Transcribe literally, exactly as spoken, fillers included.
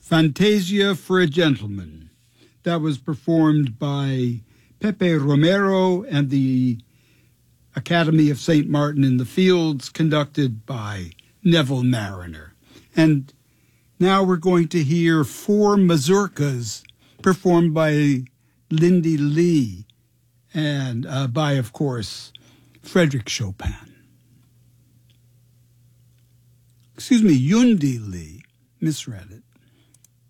Fantasia for a Gentleman. That was performed by Pepe Romero and the Academy of Saint Martin in the Fields, conducted by Neville Mariner. And now we're going to hear four mazurkas performed by Lindy Lee and uh, by, of course, Frederick Chopin. Excuse me, Yundi Lee. Misread it.